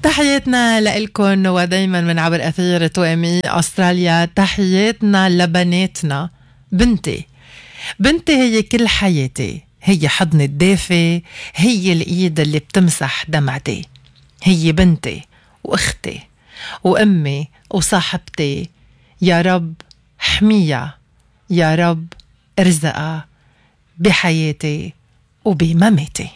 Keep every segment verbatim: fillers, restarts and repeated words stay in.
تحياتنا لإلكن ودايما من عبر أثير تو ام اي أستراليا. تحياتنا لبناتنا. بنتي بنتي هي كل حياتي، هي حضن الدافي، هي الإيد اللي بتمسح دمعتي، هي بنتي وأختي وأمي وصاحبتي. يا رب حميها، يا رب ارزقها بحياتي وبمماتي.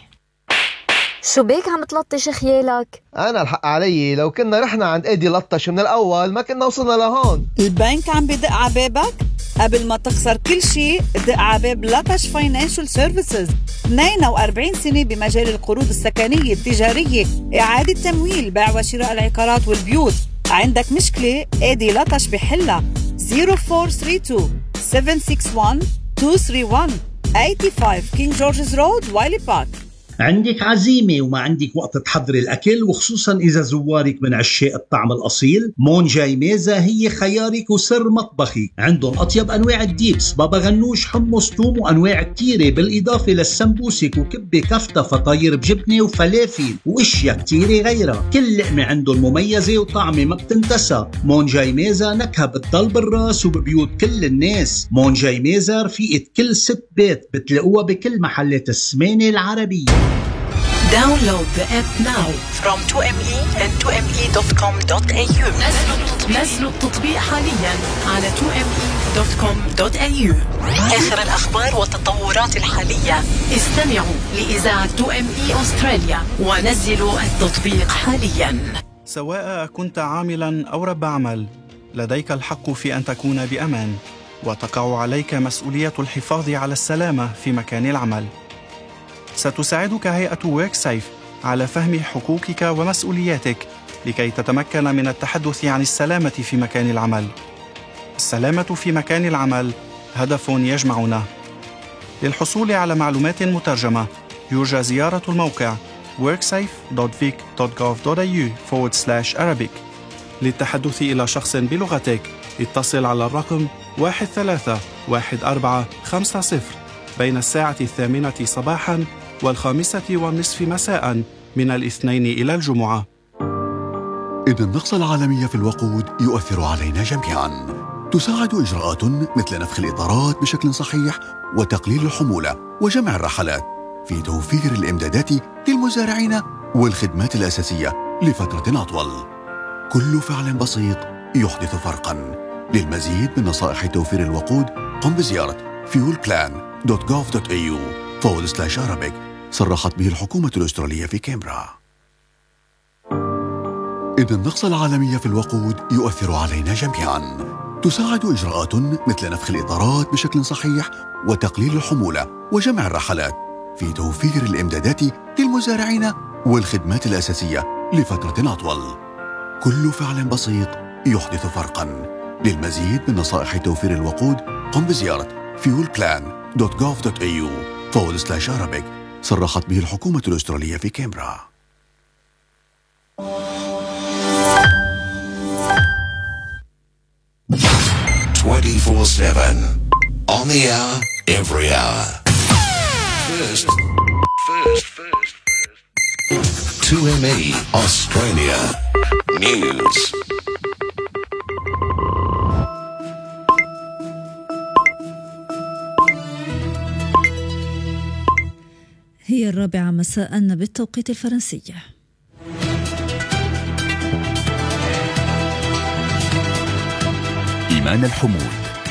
شو بيك عم تلطش خيالك؟ أنا الحق علي، لو كنا رحنا عند إيدي لطش من الأول ما كنا وصلنا لهون. البنك عم بدق عبابك؟ قبل ما تخسر كل شيء دق عباب لطش فاينانشل سيرفيسز. اثنين وأربعين سنة بمجال القروض السكنية التجارية، إعادة تمويل، بيع وشراء العقارات والبيوت. عندك مشكلة؟ إيدي لطش بحلها. صفر أربعة ثلاثة اثنين سبعة ستة واحد اثنين ثلاثة واحد خمسة وثمانين كينج جورجز رود وايلي بارك. عندك عزيمة وما عندك وقت تحضري الأكل، وخصوصا إذا زوارك من عشاق الطعم الأصيل، مون جاي ميزة هي خيارك وسر مطبخي. عندهم أطيب أنواع الديبس، بابا غنوش، حمص، توم، وأنواع كتيرة، بالإضافة للسمبوسك وكبة كفتة، فطاير بجبنة وفلافل وإشياء كتيرة غيرها. كل لقمة عندهم مميزة وطعمة ما بتنتسى. مون جاي ميزة نكهة بتضل بالراس وببيوت كل الناس. مون جاي ميزة رفيقة كل ست بيت، بتلاقوها بكل محلات السمانة العربية. Download the app now from تو ام اي and تو ام اي دوت كوم دوت اي يو. نزلوا التطبيق حاليا على تو ام اي دوت كوم دوت اي يو. آخر الأخبار والتطورات الحالية. استمعوا لإذاعة تو ام اي أستراليا ونزلوا التطبيق حاليا. سواء كنت عاملا أو رب عمل، لديك الحق في أن تكون بأمان، وتقع عليك مسؤولية الحفاظ على السلامة في مكان العمل. ستساعدك هيئة WorkSafe على فهم حقوقك ومسؤولياتك لكي تتمكن من التحدث عن السلامة في مكان العمل. السلامة في مكان العمل هدف يجمعنا. للحصول على معلومات مترجمة يرجى زيارة الموقع worksafe دوت vic دوت gov دوت a u forward slash arabic. للتحدث إلى شخص بلغتك اتصل على الرقم واحد ثلاثة واحد أربعة خمسة صفر بين الساعة الثامنة صباحاً والخامسة والنصف مساءً من الاثنين إلى الجمعة. إن النقص العالمي في الوقود يؤثر علينا جميعاً. تساعد إجراءات مثل نفخ الإطارات بشكل صحيح وتقليل الحمولة وجمع الرحلات في توفير الإمدادات للمزارعين والخدمات الأساسية لفترة أطول. كل فعل بسيط يحدث فرقاً. للمزيد من نصائح توفير الوقود قم بزيارة fuel plan دوت gov دوت a u forward slash arabic. صرحت به الحكومة الأسترالية في كامبرا. إن النقص العالمي في الوقود يؤثر علينا جميعاً. تساعد إجراءات مثل نفخ الإطارات بشكل صحيح وتقليل الحمولة وجمع الرحلات في توفير الإمدادات للمزارعين والخدمات الأساسية لفترة أطول. كل فعل بسيط يحدث فرقاً. للمزيد من نصائح توفير الوقود قم بزيارة fuel plan دوت gov دوت a u forward slash arabic. صرحت به الحكومة الأسترالية في كامبرا. twenty-four seven on the hour, every hour. First, first, first, first. two M E Australia News. هي الرابعة مساء بالتوقيت الفرنسي. إيمان الحمود.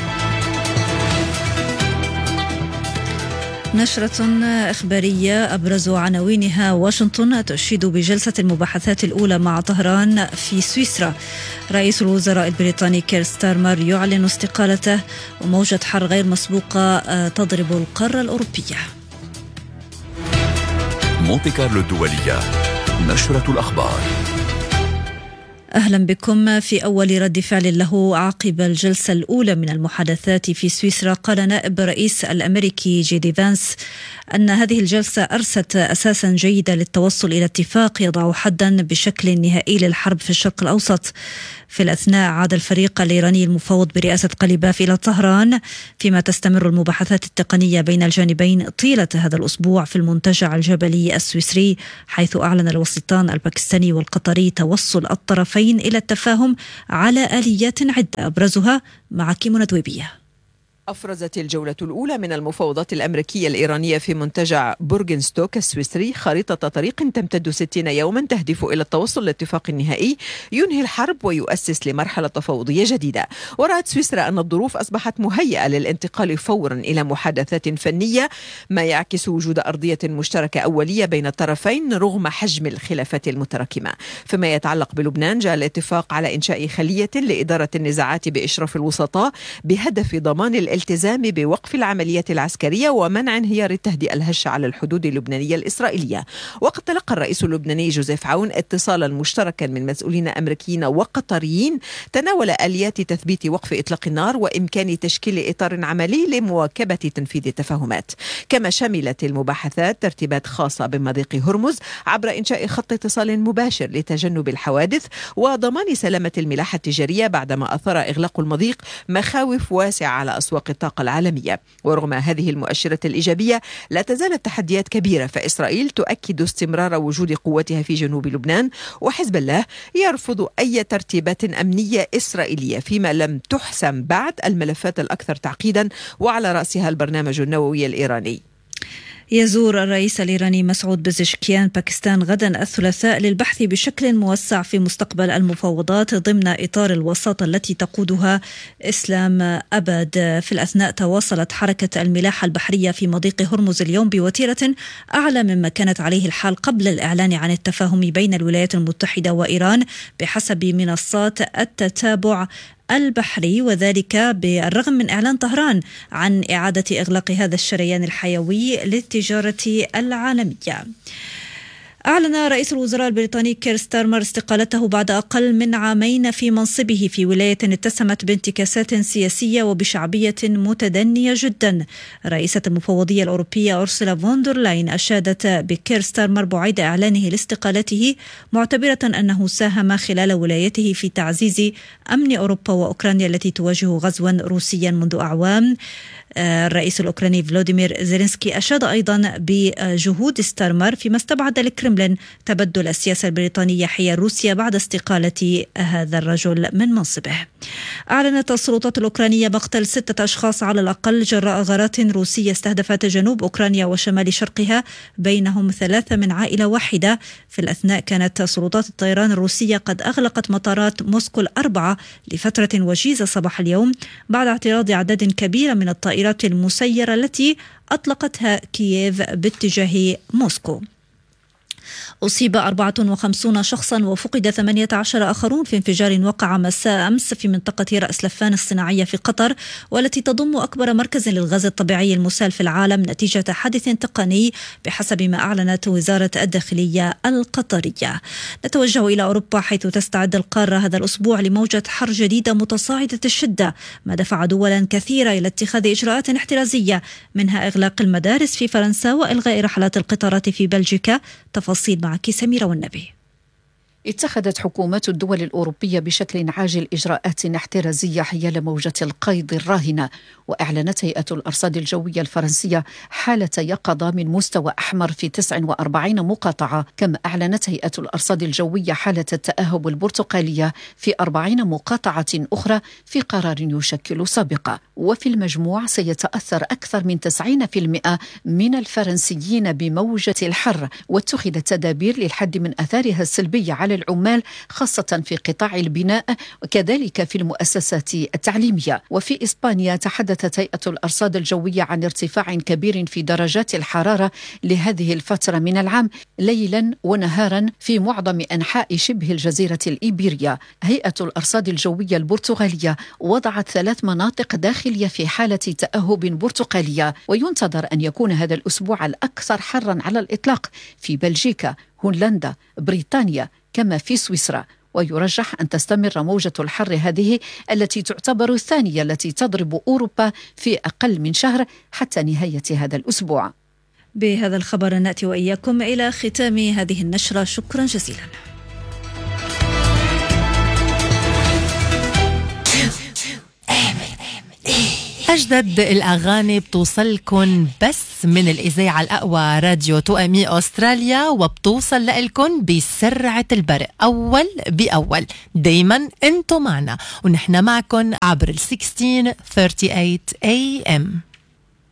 نشرة إخبارية أبرز عناوينها: واشنطن تشيد بجلسة المباحثات الأولى مع طهران في سويسرا. رئيس الوزراء البريطاني كير ستارمر يعلن استقالته. وموجة حر غير مسبوقة تضرب القارة الأوروبية. مونتي كارلو الدولية. نشرة الأخبار. أهلا بكم. في أول رد فعل له عقب الجلسة الأولى من المحادثات في سويسرا، قال نائب رئيس الأمريكي جي دي فانس أن هذه الجلسة أرست أساسا جيدا للتوصل إلى اتفاق يضع حدا بشكل نهائي للحرب في الشرق الأوسط. في الأثناء عاد الفريق الإيراني المفوض برئاسة قليباف إلى طهران، فيما تستمر المباحثات التقنية بين الجانبين طيلة هذا الأسبوع في المنتجع الجبلي السويسري، حيث أعلن الوسيطان الباكستاني والقطري توصل الطرفين إلى التفاهم على آليات عدة أبرزها مع كيمون دويبية. أفرزت الجولة الأولى من المفاوضات الأمريكية الإيرانية في منتجع بورغنستوك السويسري خريطة طريق تمتد ستين يوما تهدف إلى التوصل لاتفاق نهائي ينهي الحرب ويؤسس لمرحلة تفاوضية جديدة. ورأت سويسرا أن الظروف أصبحت مهيئة للانتقال فورا إلى محادثات فنية، ما يعكس وجود أرضية مشتركة أولية بين الطرفين رغم حجم الخلافات المتراكمة. فيما يتعلق بلبنان، جاء الاتفاق على إنشاء خلية لإدارة النزاعات بإشراف الوسطاء بهدف ضمان الالتزام بوقف العمليات العسكرية ومنع انهيار التهدئة الهشة على الحدود اللبنانية الإسرائيلية. وقد تلقى الرئيس اللبناني جوزيف عون اتصالا مشتركا من مسؤولين أمريكيين وقطريين تناول آليات تثبيت وقف إطلاق النار وإمكان تشكيل إطار عملي لمواكبة تنفيذ التفاهمات. كما شملت المباحثات ترتيبات خاصة بمضيق هرمز عبر إنشاء خط اتصال مباشر لتجنب الحوادث وضمان سلامة الملاحة التجارية، بعدما أثار إغلاق المضيق مخاوف واسعة على أسواق الطاقة العالمية. ورغم هذه المؤشرات الإيجابية لا تزال التحديات كبيرة، فإسرائيل تؤكد استمرار وجود قوتها في جنوب لبنان، وحزب الله يرفض أي ترتيبات أمنية إسرائيلية، فيما لم تحسم بعد الملفات الأكثر تعقيدا وعلى رأسها البرنامج النووي الإيراني. يزور الرئيس الإيراني مسعود بزشكيان باكستان غدا الثلاثاء للبحث بشكل موسع في مستقبل المفاوضات ضمن إطار الوساطة التي تقودها إسلام أبد. في الأثناء تواصلت حركة الملاحة البحرية في مضيق هرمز اليوم بوتيرة أعلى مما كانت عليه الحال قبل الإعلان عن التفاهم بين الولايات المتحدة وإيران بحسب منصات التتابع البحري، وذلك بالرغم من إعلان طهران عن إعادة إغلاق هذا الشريان الحيوي للتجارة العالمية. أعلن رئيس الوزراء البريطاني كير ستارمر استقالته بعد أقل من عامين في منصبه في ولاية اتسمت بانتكاسات سياسية وبشعبية متدنية جدا. رئيسة المفوضية الأوروبية أورسولا فوندر لاين أشادت بكير ستارمر بعد إعلانه لاستقالته، معتبرة أنه ساهم خلال ولايته في تعزيز أمن أوروبا وأوكرانيا التي تواجه غزوا روسيا منذ أعوام. الرئيس الأوكراني فلوديمير زيلينسكي أشاد أيضا بجهود ستارمر، فيما استبعد الكرملين تبدل السياسة البريطانية حيال روسيا بعد استقالة هذا الرجل من منصبه. أعلنت السلطات الأوكرانية مقتل ستة أشخاص على الأقل جراء غارات روسية استهدفت جنوب أوكرانيا وشمال شرقها، بينهم ثلاثة من عائلة واحدة. في الأثناء كانت سلطات الطيران الروسية قد أغلقت مطارات موسكو الأربعة لفترة وجيزة صباح اليوم بعد اعتراض أعداد كبيرة من الطائرات المسيرة التي أطلقتها كييف باتجاه موسكو. أصيب أربعة وخمسين شخصا وفقد ثمانية عشر آخرون في انفجار وقع مساء أمس في منطقة رأس لفان الصناعية في قطر، والتي تضم أكبر مركز للغاز الطبيعي المسال في العالم نتيجة حادث تقني بحسب ما أعلنت وزارة الداخلية القطرية. نتوجه إلى أوروبا، حيث تستعد القارة هذا الأسبوع لموجة حر جديدة متصاعدة الشدة، ما دفع دولا كثيرة إلى اتخاذ إجراءات احترازية، منها إغلاق المدارس في فرنسا وإلغاء رحلات القطارات في بلجيكا. تفاصيل معك سميرة والنبي. اتخذت حكومات الدول الأوروبية بشكل عاجل إجراءات احترازية حيال موجة القيض الراهنة، وأعلنت هيئة الأرصاد الجوية الفرنسية حالة يقظة من مستوى أحمر في تسعة وأربعين مقاطعة، كما أعلنت هيئة الأرصاد الجوية حالة التأهب البرتقالية في أربعين مقاطعة أخرى في قرار يشكل سابقة. وفي المجموع سيتأثر أكثر من تسعين بالمئة من الفرنسيين بموجة الحر، واتخذت تدابير للحد من أثارها السلبية على العمال، خاصة في قطاع البناء وكذلك في المؤسسات التعليمية. وفي إسبانيا تحدثت هيئة الأرصاد الجوية عن ارتفاع كبير في درجات الحرارة لهذه الفترة من العام ليلا ونهارا في معظم أنحاء شبه الجزيرة الإيبيرية. هيئة الأرصاد الجوية البرتغالية وضعت ثلاث مناطق داخلية في حالة تأهب برتقالية، وينتظر أن يكون هذا الأسبوع الأكثر حرا على الإطلاق في بلجيكا، هولندا، بريطانيا، كما في سويسرا. ويرجح أن تستمر موجة الحر هذه التي تعتبر الثانية التي تضرب أوروبا في أقل من شهر حتى نهاية هذا الأسبوع. بهذا الخبر نأتي وإياكم إلى ختام هذه النشرة. شكرا جزيلا. أجدد الأغاني بتوصلكن بس من الإذاعة الأقوى راديو تو أم إي أستراليا، وبتوصل لكم بسرعة البرق أول بأول. دايما انتو معنا ونحن معكم عبر ال ستة عشر ثلاثة وثلاثين إيه إم.